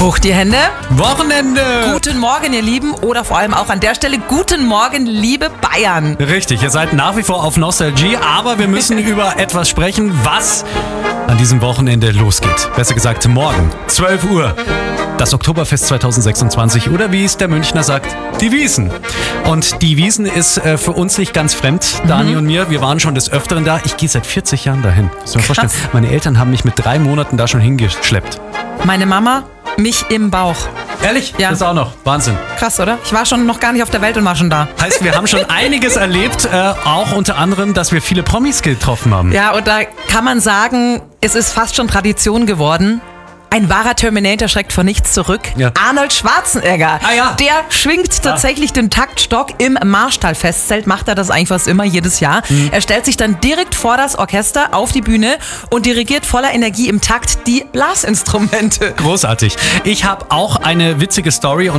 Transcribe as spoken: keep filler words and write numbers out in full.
Hoch die Hände. Wochenende! Guten Morgen, ihr Lieben. Oder vor allem auch an der Stelle guten Morgen, liebe Bayern. Richtig, ihr seid nach wie vor auf Nostalgie, aber wir müssen über etwas sprechen, was an diesem Wochenende losgeht. Besser gesagt, morgen, zwölf Uhr. Das Oktoberfest zweitausendsechsundzwanzig oder wie es der Münchner sagt, die Wiesn. Und die Wiesn ist äh, für uns nicht ganz fremd, Dani mhm. und mir. Wir waren schon des Öfteren da. Ich gehe seit vierzig Jahren dahin. Muss ich mir vorstellen. Meine Eltern haben mich mit drei Monaten da schon hingeschleppt. Meine Mama, mich im Bauch. Ehrlich? Ja. Das auch noch. Wahnsinn. Krass, oder? Ich war schon noch gar nicht auf der Welt und war schon da. Heißt, wir haben schon einiges erlebt, äh, auch unter anderem, dass wir viele Promis getroffen haben. Ja, und da kann man sagen, es ist fast schon Tradition geworden. Ein wahrer Terminator schreckt vor nichts zurück. Ja. Arnold Schwarzenegger, ah, ja. der schwingt tatsächlich ah. den Taktstock im Marstall-Festzelt. Macht er das eigentlich fast immer jedes Jahr. Mhm. Er stellt sich dann direkt vor das Orchester auf die Bühne und dirigiert voller Energie im Takt die Blasinstrumente. Großartig. Ich habe auch eine witzige Story.